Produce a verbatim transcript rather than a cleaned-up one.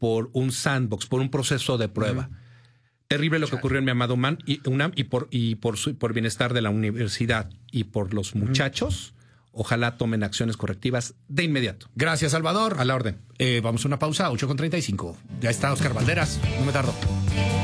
por un sandbox, por un proceso de prueba. Uh-huh. Terrible lo que ocurrió en mi amado UNAM y, UNAM, y, por, y por, su, por bienestar de la universidad y por los muchachos, uh-huh. ojalá tomen acciones correctivas de inmediato. Gracias, Salvador. A la orden. Eh, vamos a una pausa, ocho con treinta y cinco. Ya está Oscar Valderas, no me tardo.